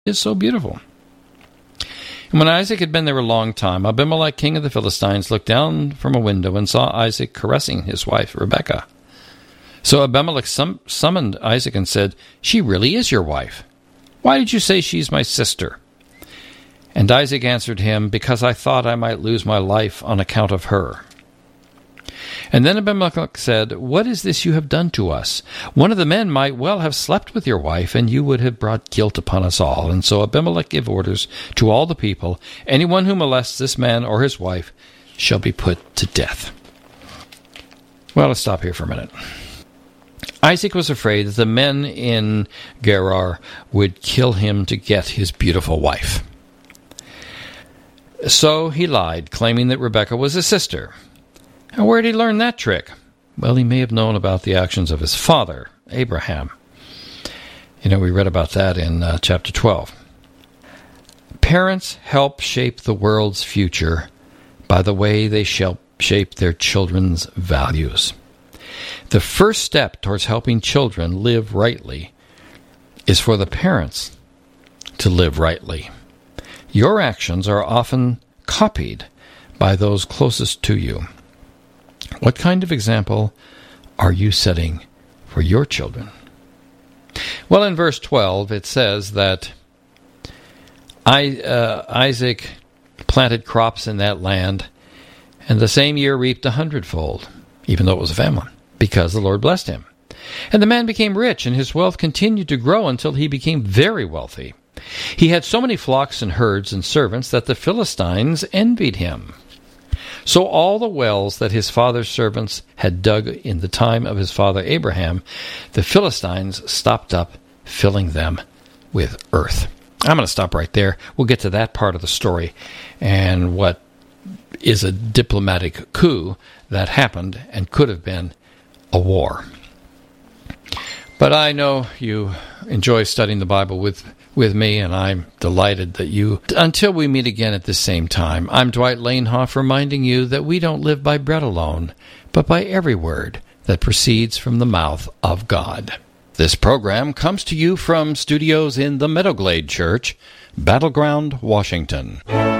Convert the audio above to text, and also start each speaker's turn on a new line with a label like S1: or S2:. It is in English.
S1: is so beautiful. And when Isaac had been there a long time, Abimelech, king of the Philistines, looked down from a window and saw Isaac caressing his wife, Rebekah. So Abimelech summoned Isaac and said, "She really is your wife. Why did you say she's my sister?" And Isaac answered him, "Because I thought I might lose my life on account of her." And then Abimelech said, "What is this you have done to us? One of the men might well have slept with your wife, and you would have brought guilt upon us all." And so Abimelech gave orders to all the people, "Anyone who molests this man or his wife shall be put to death." Well, let's stop here for a minute. Isaac was afraid that the men in Gerar would kill him to get his beautiful wife. So he lied, claiming that Rebekah was his sister. And where did he learn that trick? Well, he may have known about the actions of his father, Abraham. We read about that in chapter 12. Parents help shape the world's future by the way they shape their children's values. The first step towards helping children live rightly is for the parents to live rightly. Your actions are often copied by those closest to you. What kind of example are you setting for your children? Well, in verse 12, it says that Isaac planted crops in that land, and the same year reaped 100-fold, even though it was a famine, because the Lord blessed him. And the man became rich, and his wealth continued to grow until he became very wealthy. He had so many flocks and herds and servants that the Philistines envied him. So all the wells that his father's servants had dug in the time of his father Abraham, the Philistines stopped up, filling them with earth. I'm going to stop right there. We'll get to that part of the story and what is a diplomatic coup that happened and could have been a war. But I know you enjoy studying the Bible with me, and I'm delighted that you... Until we meet again at the same time, I'm Dwight Lanehoff, reminding you that we don't live by bread alone, but by every word that proceeds from the mouth of God. This program comes to you from studios in the Meadowglade Church, Battleground, Washington.